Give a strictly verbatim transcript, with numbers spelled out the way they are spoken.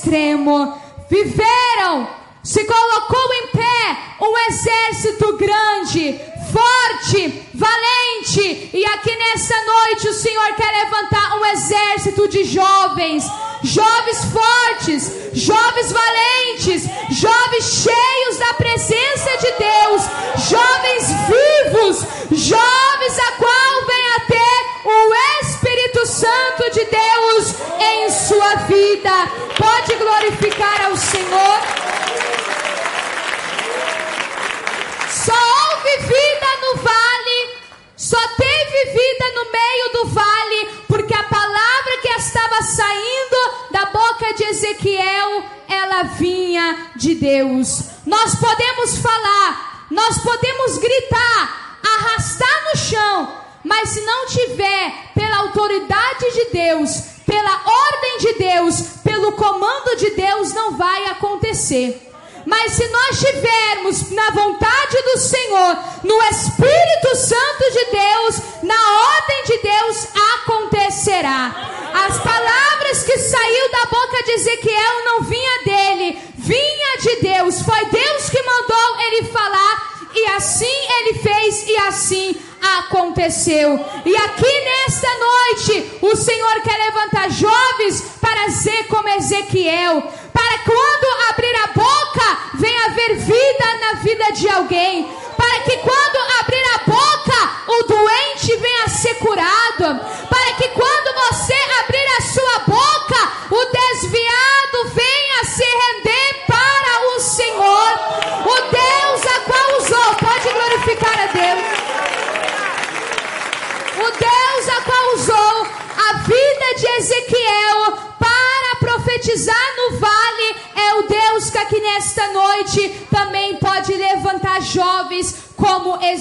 extremo. Viveram, se colocou em pé um exército grande, forte, valente. E aqui nessa noite o Senhor quer levantar um exército de jovens, jovens fortes, jovens valentes, jovens cheios da presença de Deus, jovens vivos, jovens a qual vem a ter o Espírito Santo de Deus em sua vida. Pode glorificar ao Senhor. Só houve vida no vale, só teve vida no meio do vale, porque a palavra que estava saindo da boca de Ezequiel, ela vinha de Deus. Nós podemos falar, nós podemos gritar, arrastar no chão, mas se não tiver pela autoridade de Deus, pela ordem de Deus, pelo comando de Deus, não vai acontecer. Mas se nós tivermos na vontade do Senhor, no Espírito Santo de Deus, na ordem de Deus, acontecerá. As palavras que saiu da boca de Ezequiel não vinha dele, vinha de Deus. Foi Deus que mandou ele falar, e assim ele fez, e assim aconteceu. E aqui nesta noite o Senhor quer levantar jovens para ser como Ezequiel, para quando abrir a boca venha haver vida na vida de alguém, para que quando abrir a boca o doente venha a ser curado, para que quando você abrir a sua boca o desviado venha a se render para o Senhor, o Deus a qual usou. Pode glorificar a Deus. O Deus a qual usou a vida de Ezequiel para profetizar no vale é o Deus que aqui nesta noite também pode levantar jovens como Ezequiel.